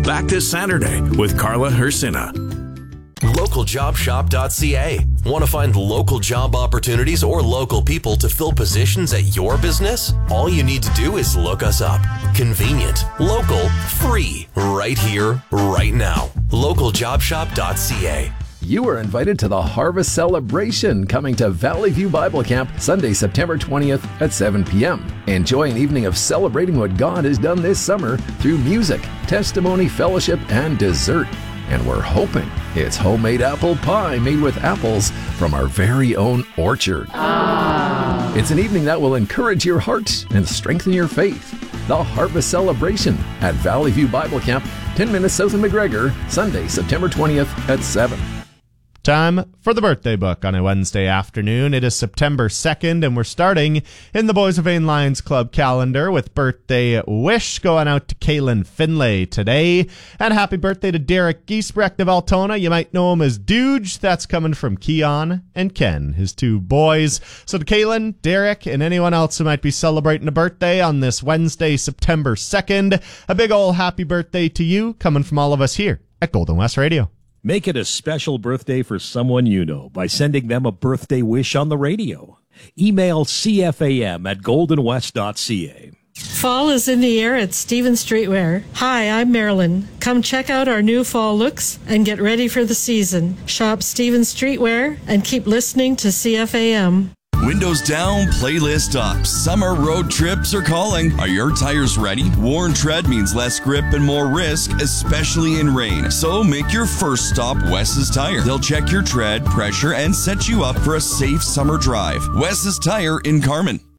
back to Saturday with Carla Hersina. LocalJobShop.ca. Want to find local job opportunities or local people to fill positions at your business? All you need to do is look us up. Convenient, local, free, right here, right now. LocalJobShop.ca. You are invited to the Harvest Celebration coming to Valley View Bible Camp Sunday, September 20th at 7 p.m. Enjoy an evening of celebrating what God has done this summer through music, testimony, fellowship, and dessert. And we're hoping it's homemade apple pie made with apples from our very own orchard. It's an evening that will encourage your heart and strengthen your faith. The Harvest Celebration at Valley View Bible Camp, 10 minutes south of McGregor, Sunday, September 20th at 7. Time for the birthday book on a Wednesday afternoon. It is September 2nd, and we're starting in the Boys of Vain Lions Club calendar with birthday wish going out to Kaylin Finlay today. And happy birthday to Derek Giesbrecht of Altona. You might know him as Dooge. That's coming from Keon and Ken, his two boys. So to Kaylin, Derek, and anyone else who might be celebrating a birthday on this Wednesday, September 2nd, a big ol' happy birthday to you coming from all of us here at Golden West Radio. Make it a special birthday for someone you know by sending them a birthday wish on the radio. Email cfam@goldenwest.ca. Fall is in the air at Stephen Streetwear. Hi, I'm Marilyn. Come check out our new fall looks and get ready for the season. Shop Stephen Streetwear and keep listening to CFAM. Windows down, playlist up. Summer road trips are calling. Are your tires ready? Worn tread means less grip and more risk, especially in rain. So make your first stop Wes's Tire. They'll check your tread, pressure, and set you up for a safe summer drive. Wes's Tire in Carmen.